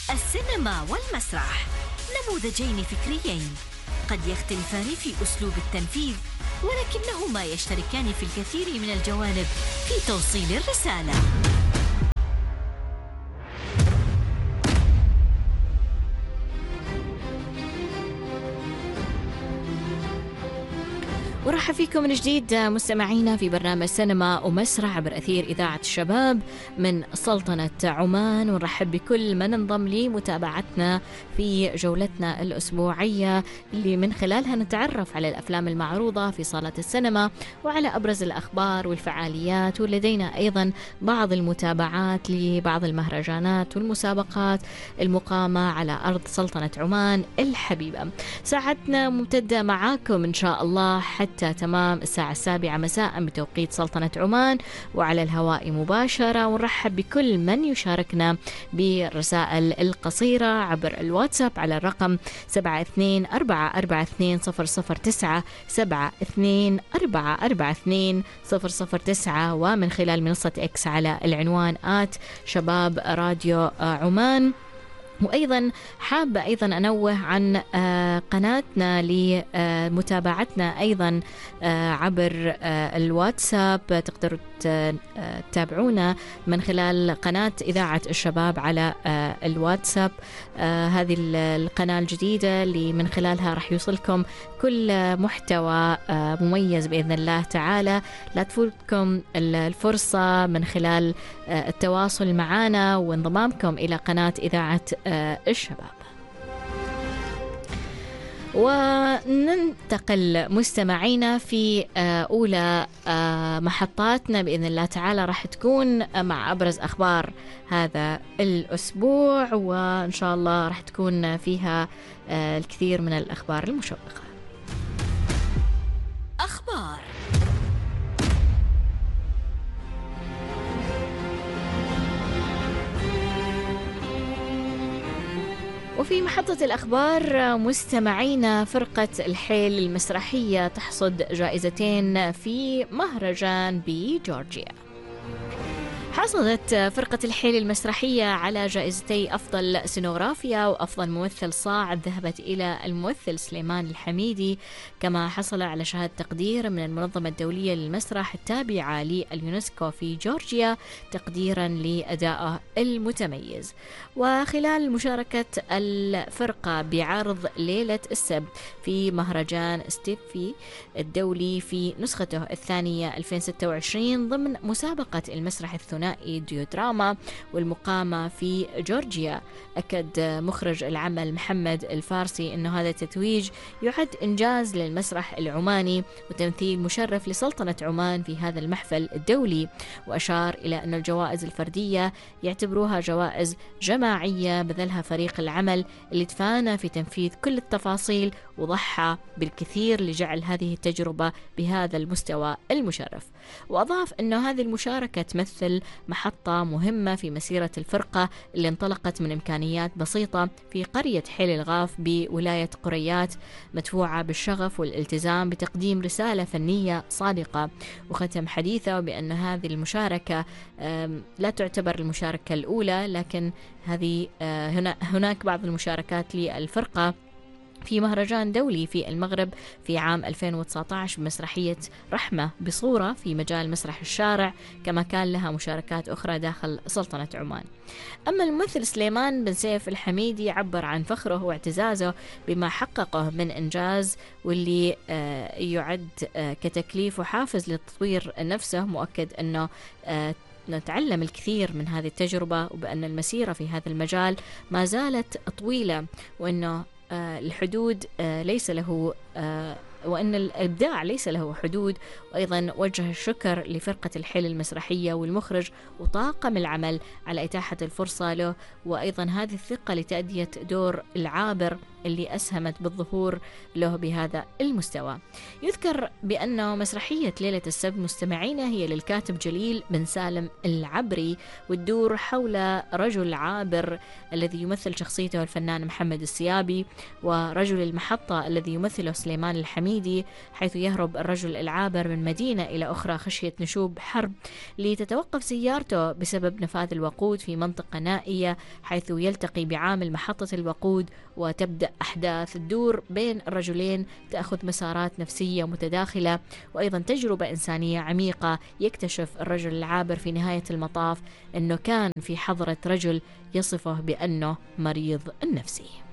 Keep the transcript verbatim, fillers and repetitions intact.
السينما والمسرح نموذجين فكريين قد يختلفان في أسلوب التنفيذ، ولكنهما يشتركان في الكثير من الجوانب في توصيل الرسالة. ورحب فيكم من جديد مستمعينا في برنامج سينما ومسرح عبر أثير إذاعة الشباب من سلطنة عمان، ونرحب بكل من انضم لمتابعتنا في جولتنا الأسبوعية اللي من خلالها نتعرف على الأفلام المعروضة في صالة السينما وعلى أبرز الأخبار والفعاليات، ولدينا أيضا بعض المتابعات لبعض المهرجانات والمسابقات المقامة على أرض سلطنة عمان الحبيبة. ساعتنا ممتدة معاكم إن شاء الله حتى تمام الساعة السابعة مساء بتوقيت سلطنة عمان، وعلى الهواء مباشرة. ونرحب بكل من يشاركنا بالرسائل القصيرة عبر الواتساب على الرقم سبعة اثنين أربعة أربعة اثنين صفر صفر تسعة سبعة اثنين أربعة أربعة اثنين صفر صفر تسعة، ومن خلال منصة إكس على العنوان آت شباب راديو عمان. وأيضا حابة أيضا أنوه عن قناتنا لمتابعتنا أيضا عبر الواتساب، تقدروا تتابعونا من خلال قناة إذاعة الشباب على الواتساب. هذه القناة الجديدة اللي من خلالها رح يوصلكم كل محتوى مميز بإذن الله تعالى. لا تفوتكم الفرصة من خلال التواصل معنا وانضمامكم إلى قناة إذاعة الشباب. وننتقل مستمعينا في أولى محطاتنا بإذن الله تعالى راح تكون مع أبرز أخبار هذا الأسبوع، وإن شاء الله راح تكون فيها الكثير من الأخبار المشوقة. أخبار وفي محطة الأخبار مستمعينا، فرقة الحيل المسرحية تحصد جائزتين في مهرجان بجورجيا. حصلت فرقة الحيل المسرحية على جائزتي أفضل سينوغرافيا وأفضل ممثل صاعد ذهبت إلى الممثل سليمان الحميدي، كما حصل على شهادة تقدير من المنظمة الدولية للمسرح التابعة لليونسكو في جورجيا تقديرا لأدائه المتميز. وخلال مشاركة الفرقة بعرض ليلة السبت في مهرجان ستيفي الدولي في نسخته الثانية ألفين وستة وعشرين ضمن مسابقة المسرح الثنائي ديودراما والمقامة في جورجيا، أكد مخرج العمل محمد الفارسي أنه هذا التتويج يعد إنجاز للمسرح العماني وتمثيل مشرف لسلطنة عمان في هذا المحفل الدولي، وأشار إلى أن الجوائز الفردية يعتبروها جوائز جماعية بذلها فريق العمل اللي تفانى في تنفيذ كل التفاصيل وضحى بالكثير لجعل هذه التجربة بهذا المستوى المشرف. وأضاف أنه هذه المشاركة تمثل محطة مهمة في مسيرة الفرقة اللي انطلقت من إمكانيات بسيطة في قرية حيل الغاف بولاية قريات، مدفوعة بالشغف والالتزام بتقديم رسالة فنية صادقة. وختم حديثه بأن هذه المشاركة لا تعتبر المشاركة الأولى، لكن هذه هناك بعض المشاركات للفرقة في مهرجان دولي في المغرب في عام ألفين وتسعة عشر بمسرحية رحمة بصورة في مجال مسرح الشارع، كما كان لها مشاركات أخرى داخل سلطنة عمان. أما الممثل سليمان بن سيف الحميدي عبر عن فخره واعتزازه بما حققه من إنجاز، واللي يعد كتكليف وحافز لتطوير نفسه، مؤكد أنه نتعلم الكثير من هذه التجربة، وبأن المسيرة في هذا المجال ما زالت طويلة، وأنه الحدود ليس له وأن الإبداع ليس له حدود. وأيضا وجه الشكر لفرقة الحيل المسرحية والمخرج وطاقم العمل على إتاحة الفرصة له، وأيضا هذه الثقة لتأدية دور العابر اللي أسهمت بالظهور له بهذا المستوى. يذكر بأنه مسرحية ليلة السبت مستمعين هي للكاتب جليل بن سالم العبري، وتدور حول رجل عابر الذي يمثل شخصيته الفنان محمد السيابي، ورجل المحطة الذي يمثله سليمان الحميدي الحميدي، حيث يهرب الرجل العابر من مدينة إلى أخرى خشية نشوب حرب، لتتوقف سيارته بسبب نفاذ الوقود في منطقة نائية، حيث يلتقي بعامل محطة الوقود، وتبدأ أحداث تدور بين الرجلين تأخذ مسارات نفسية متداخلة وأيضا تجربة إنسانية عميقة. يكتشف الرجل العابر في نهاية المطاف أنه كان في حضرة رجل يصفه بأنه مريض النفسي.